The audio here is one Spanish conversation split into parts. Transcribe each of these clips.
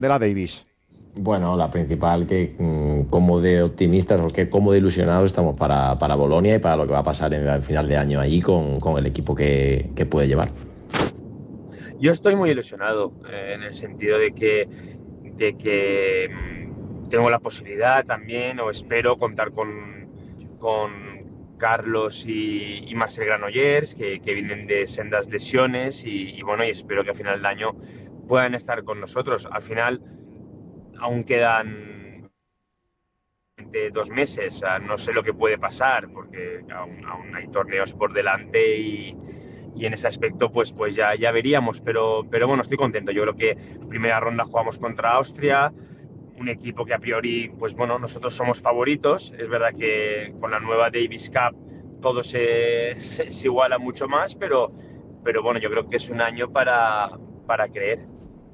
de la Davis? Bueno, la principal, que como de optimistas o que como de ilusionados estamos para Bolonia y para lo que va a pasar en el final de año allí con el equipo que puede llevar. Yo estoy muy ilusionado en el sentido de que tengo la posibilidad también, o espero contar con Carlos y Marcel Granollers, que vienen de sendas lesiones y bueno, y espero que a final de año puedan estar con nosotros. Al final aún quedan de 2 meses, o sea, no sé lo que puede pasar porque aún hay torneos por delante y en ese aspecto pues ya veríamos, pero bueno, estoy contento. Yo creo que primera ronda jugamos contra Austria, un equipo que a priori, pues bueno, nosotros somos favoritos. Es verdad que con la nueva Davis Cup todo se iguala mucho más, pero bueno, yo creo que es un año para creer.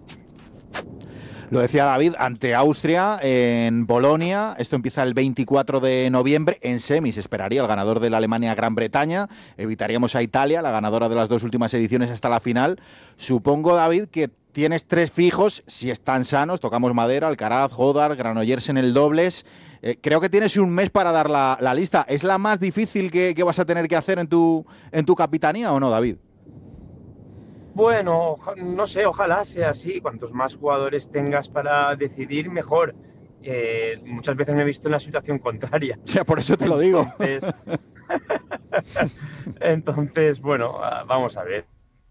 Lo decía David, ante Austria en Bolonia. Esto empieza el 24 de noviembre. En semis esperaría el ganador de la Alemania-Gran Bretaña. Evitaríamos a Italia, la ganadora de las 2 últimas ediciones, hasta la final. Supongo, David, que tienes 3 fijos, si están sanos. Tocamos madera: Alcaraz, Hodar, Granollers en el dobles. Creo que tienes un mes para dar la lista. ¿Es la más difícil que vas a tener que hacer en tu capitanía o no, David? Bueno, no sé, ojalá sea así. Cuantos más jugadores tengas para decidir, mejor. Muchas veces me he visto en la situación contraria. O sea, por eso te lo digo. Entonces, bueno, vamos a ver.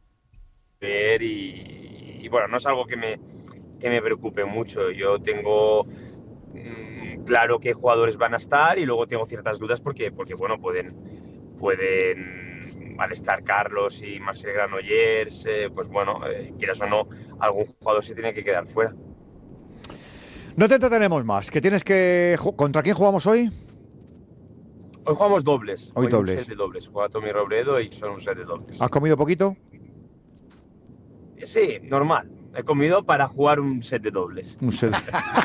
Y bueno, no es algo que me preocupe mucho. Yo tengo claro qué jugadores van a estar y luego tengo ciertas dudas porque bueno, pueden al estar Carlos y Marcel Granollers, pues bueno, quieras o no, algún jugador se tiene que quedar fuera. No te entretenemos más, que tienes que... ¿Contra quién jugamos hoy? Hoy jugamos dobles. Hoy dobles. Un set de dobles. Juega Tommy Robredo y son un set de dobles. ¿Has comido poquito? Sí, normal. He comido para jugar un set de dobles. Un set.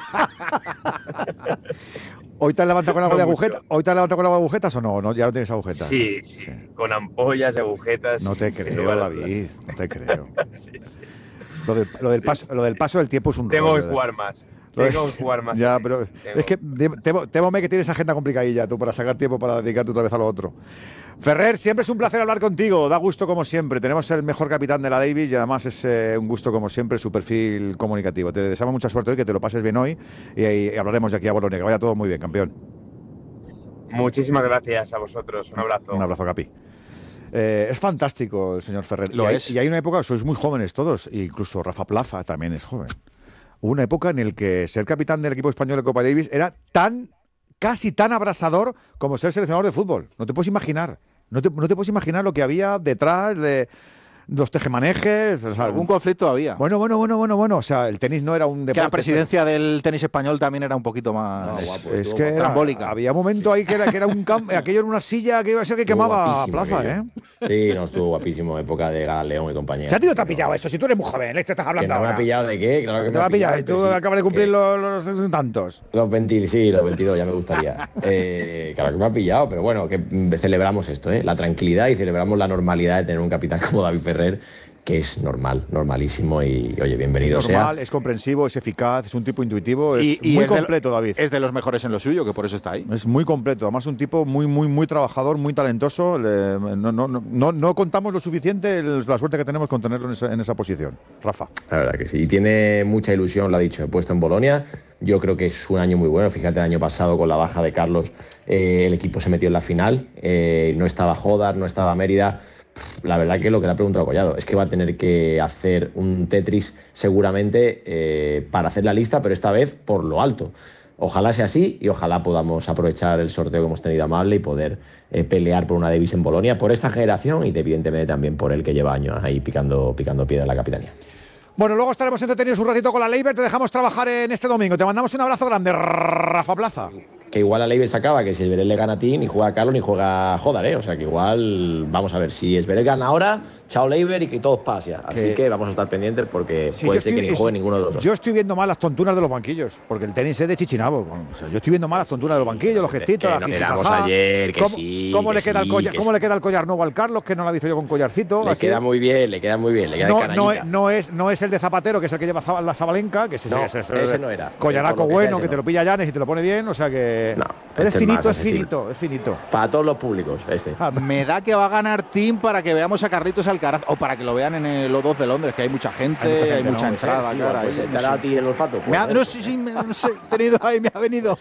¿Hoy te has levantado con algo de agujeta? ¿Hoy te has levantado con algo de agujetas o no? ¿Ya no tienes agujetas? Sí. Con ampollas y agujetas. No te creo, David. No te creo. Sí. Lo del paso del tiempo es un Tengo rollo. que jugar más. Tengo que jugar más. Ya, pero es que témome que tienes agenda complicadilla tú para sacar tiempo para dedicarte otra vez a lo otro. Ferrer, siempre es un placer hablar contigo. Da gusto como siempre. Tenemos el mejor capitán de la Davis y además es un gusto como siempre su perfil comunicativo. Te deseamos mucha suerte hoy, que te lo pases bien hoy y hablaremos de aquí a Bolonia. Que vaya todo muy bien, campeón. Muchísimas gracias a vosotros. Un abrazo. Un abrazo, Capi. Es fantástico el señor Ferrer. Y hay una época, sois muy jóvenes todos, e incluso Rafa Plaza también es joven. Hubo una época en la que ser capitán del equipo español de Copa Davis era casi tan abrasador como ser seleccionador de fútbol. No te puedes imaginar. No te puedes imaginar lo que había detrás de los tejemanejes. O sea, algún conflicto había. Bueno. O sea, el tenis no era un deporte. Que la presidencia del tenis español también era un poquito más es que trambólica. Había un momento ahí que era un campo, aquello era una silla que iba a ser que quemaba plaza, aquello. Sí, no, estuvo guapísimo, época de Gala León y compañía. ¿Ya te ha pillado eso? Si tú eres muy joven, ¿te estás hablando ahora? ¿Me ha pillado de qué? Claro que te va a pillar. Y tú acabas de cumplir los tantos. Los 22, ya me gustaría. Claro que me ha pillado, pero bueno, que celebramos esto, la tranquilidad, y celebramos la normalidad de tener un capitán como David Ferrer, que es normalísimo y, oye, bienvenido sea. Es normal, es comprensivo, es eficaz, es un tipo intuitivo, es muy completo, David. Es de los mejores en lo suyo, que por eso está ahí. Es muy completo, además un tipo muy trabajador, muy talentoso. No contamos lo suficiente la suerte que tenemos con tenerlo en esa posición. Rafa. La verdad que sí, y tiene mucha ilusión, lo ha dicho, he puesto en Bolonia. Yo creo que es un año muy bueno. Fíjate, el año pasado con la baja de Carlos, el equipo se metió en la final, no estaba Hodar, no estaba Mérida. La verdad que lo que le ha preguntado Collado es que va a tener que hacer un Tetris seguramente para hacer la lista, pero esta vez por lo alto. Ojalá sea así y ojalá podamos aprovechar el sorteo que hemos tenido amable y poder pelear por una Davis en Bolonia, por esta generación y evidentemente también por el que lleva años ahí picando piedra en la capitanía. Bueno, luego estaremos entretenidos un ratito con la Leiber. Te dejamos trabajar en este domingo. Te mandamos un abrazo grande, Rafa Plaza. Que igual la Leiber se acaba, que si Esberel le gana a ti, ni juega Carlos ni juega Hodar, O sea que igual, vamos a ver, si Esberel gana ahora, chao Leiber y que todos pasen. Así que vamos a estar pendientes porque Sí, puede ser que ni juegue ninguno de los dos. Yo estoy viendo mal las tontunas de los banquillos, porque el tenis es de chichinabo. O sea, yo estoy viendo mal las tontunas de los banquillos, los gestitos, que las nos jijijaja. quedamos ayer, que ¿Cómo, sí, cómo que le queda el sí, collar, que cómo sí. le queda el collar nuevo al Carlos, que no lo he visto yo con collarcito? Le así? queda muy bien, le queda de No, canallita. no es el de Zapatero, que es el que lleva la Sabalenka, que No, ese no era. Collaraco Por lo que bueno, sea, ese que te no. lo pilla Llanes y te lo pone bien, o sea que… No, Pero este es finito, más es accesible. finito, es finito. Para todos los públicos, este. Me da que va a ganar Team para que veamos a Carlitos Alcaraz o para que lo vean en el O2 de Londres, que hay mucha gente, hay mucha ¿no? entrada. Sí, claro, pues, ahí, ¿te hará a ti el olfato? no sé, he tenido ahí, me ha venido,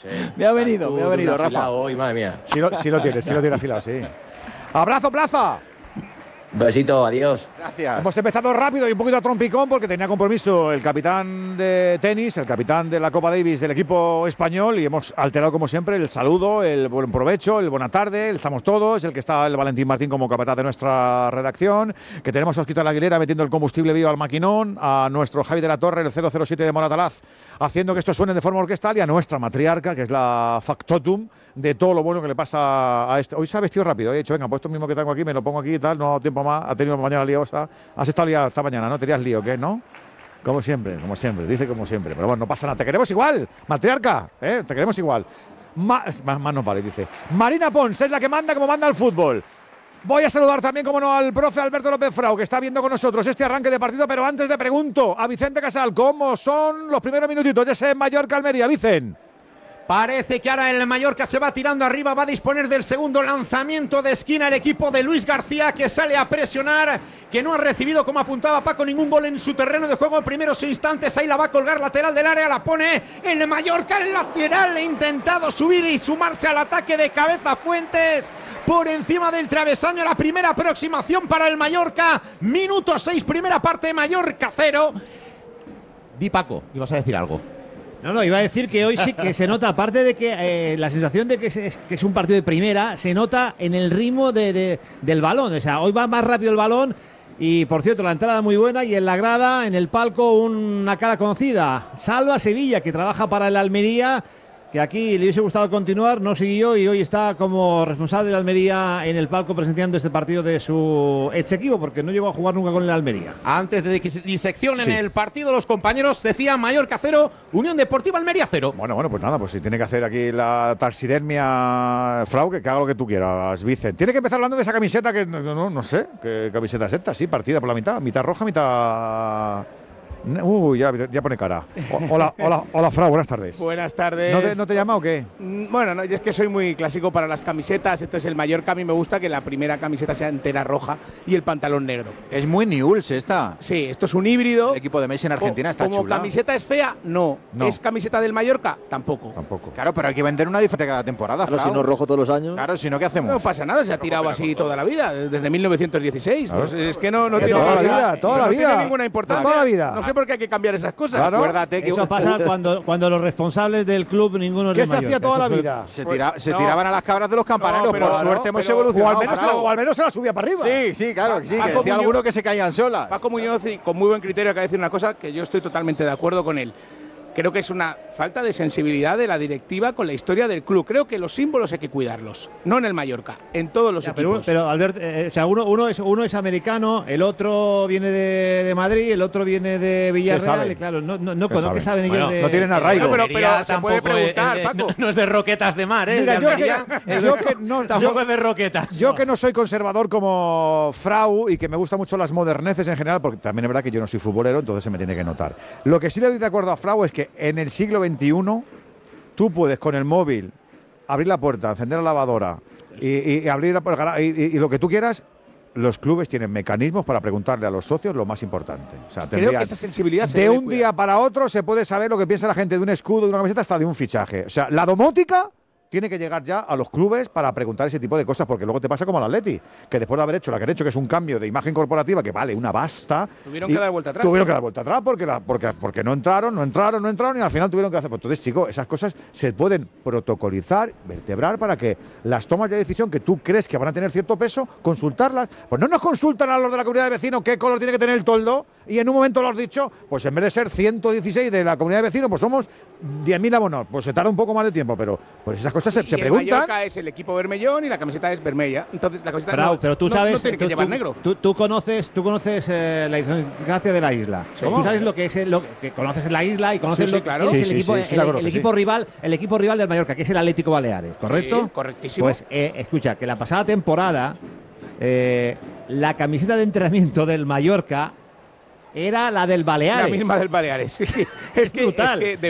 Rafa. Hoy, madre mía. Sí lo tiene afilado, sí. ¡Abrazo, Plaza! Besito, adiós. Gracias. Hemos empezado rápido y un poquito a trompicón porque tenía compromiso el capitán de tenis, el capitán de la Copa Davis del equipo español, y hemos alterado como siempre el saludo, el buen provecho, el buena tarde, el estamos todos, el que está el Valentín Martín como capataz de nuestra redacción, que tenemos a Osquito Aguilera metiendo el combustible vivo al maquinón, a nuestro Javi de la Torre, el 007 de Moratalaz, haciendo que esto suene de forma orquestal, y a nuestra matriarca, que es la factotum de todo lo bueno que le pasa a este. Hoy se ha vestido rápido, he dicho, venga, pues esto mismo que tengo aquí, me lo pongo aquí y tal, no ha dado tiempo más, ha tenido mañana liosa. Has estado liado esta mañana, ¿no? ¿Tenías lío, qué? ¿No? Como siempre, dice como siempre. Pero bueno, no pasa nada, te queremos igual, matriarca, te queremos igual. Más nos vale, dice. Marina Pons es la que manda como manda el fútbol. Voy a saludar también, como no, al profe Alberto López Frau, que está viendo con nosotros este arranque de partido, pero antes le pregunto a Vicente Casal, ¿cómo son los primeros minutitos de ese Mallorca-Almería, Vicen? Parece que ahora el Mallorca se va tirando arriba, va a disponer del segundo lanzamiento de esquina el equipo de Luis García, que sale a presionar, que no ha recibido, como apuntaba Paco, ningún gol en su terreno de juego en primeros instantes. Ahí la va a colgar lateral del área, la pone el Mallorca, el lateral, ha intentado subir y sumarse al ataque de cabeza Fuentes. Por encima del travesaño, la primera aproximación para el Mallorca. Minuto 6, primera parte, Mallorca 0. Di, Paco, ibas a decir algo. No, iba a decir que hoy sí que se nota, aparte de que la sensación de que es un partido de primera, se nota en el ritmo del balón. O sea, hoy va más rápido el balón y, por cierto, la entrada muy buena y en la grada, en el palco, una cara conocida. Salva Sevilla, que trabaja para el Almería, que aquí le hubiese gustado continuar, no siguió y hoy está como responsable de Almería en el palco presenciando este partido de su ex equipo, porque no llegó a jugar nunca con el Almería. Antes de que se diseccionen el partido, los compañeros decían Mallorca 0, Unión Deportiva Almería 0. Bueno, pues nada, pues si tiene que hacer aquí la taxidermia Frau, que haga lo que tú quieras, Vicen. Tiene que empezar hablando de esa camiseta que no sé, ¿qué camiseta es esta? Sí, partida por la mitad roja, mitad… ya pone cara. Hola, Frau, buenas tardes. Buenas tardes. ¿No te llama o qué? Bueno, no, yo es que soy muy clásico para las camisetas. Entonces el Mallorca a mí me gusta que la primera camiseta sea entera roja y el pantalón negro. Es muy Newell's esta. Sí, esto es un híbrido. El equipo de Messi en Argentina está como chula. camiseta es fea, no. ¿Es camiseta del Mallorca? Tampoco. Claro, pero hay que vender una diferente cada temporada, Claro, Frau. si no rojo todos los años. Claro, si no, ¿qué hacemos? No pasa nada, se ha tirado así toda la vida, desde 1916. Claro. Pues es que no tiene Toda la vida, toda la no vida. tiene ninguna importancia. Toda la vida. No sé por qué hay que cambiar esas cosas. Claro. Acuérdate que Eso pasa cuando los responsables del club, ninguno es ¿Qué de se Mallorca. hacía toda la Eso fue- vida? Se tiraban a las cabras de los campaneros. No, pero por claro, suerte hemos pero- evolucionado. O al menos se la subía para arriba. Sí, claro, sí, que Paco decía Muñoz- alguno que se caían solas. Paco Muñoz, y con muy buen criterio, acaba de decir una cosa que yo estoy totalmente de acuerdo con él. Creo que es una falta de sensibilidad de la directiva con la historia del club. Creo que los símbolos hay que cuidarlos, no en el Mallorca, en todos los equipos. Pero Albert, o sea, uno es americano, el otro viene de Madrid, el otro viene de Villarreal. saben? Y claro, ¿Qué saben saben? ellos Bueno, de. no tienen arraigo. Pero Almería se puede tampoco preguntar, Paco. no es de roquetas de mar, ¿eh? Mira, De yo Almería tampoco es de roquetas. Yo que no soy conservador como Frau y que me gustan mucho las moderneces en general, porque también es verdad que yo no soy futbolero, entonces se me tiene que notar. Lo que sí le doy de acuerdo a Frau es que en el siglo XXI tú puedes con el móvil abrir la puerta, encender la lavadora y abrir y lo que tú quieras. Los clubes tienen mecanismos para preguntarle a los socios lo más importante. O sea, Creo que esa sensibilidad se de debe un cuidar. día para otro se puede saber lo que piensa la gente de un escudo, de una camiseta, hasta de un fichaje. O sea, la domótica tiene que llegar ya a los clubes para preguntar ese tipo de cosas, porque luego te pasa como al Atleti, que después de haber hecho lo que han hecho, que es un cambio de imagen corporativa que vale una basta. Tuvieron que dar vuelta atrás. Tuvieron que dar vuelta atrás porque no entraron y al final tuvieron que hacer. Pues entonces, chicos, esas cosas se pueden protocolizar, vertebrar para que las tomas de decisión que tú crees que van a tener cierto peso, consultarlas. Pues no nos consultan a los de la comunidad de vecinos qué color tiene que tener el toldo y en un momento lo has dicho, pues en vez de ser 116 de la comunidad de vecinos, pues somos 10.000 abonados. Pues se tarda un poco más de tiempo, pero pues esas cosas cosas se Y preguntan. El Mallorca es el equipo vermellón y la camiseta es vermella. Entonces la camiseta Pero tú sabes, no tiene que llevar negro. Tú conoces la idiosincrasia de la isla. ¿Cómo? Tú sabes lo que es que conoces la isla y conoces Sí, lo claro. que es Sí, el equipo, sí, la conozco, el equipo rival, el equipo rival del Mallorca, que es el Atlético Baleares, ¿correcto? Sí, correctísimo. Pues escucha, que la pasada temporada la camiseta de entrenamiento del Mallorca era la del Baleares. La misma del Baleares. Sí, sí. Es que brutal. de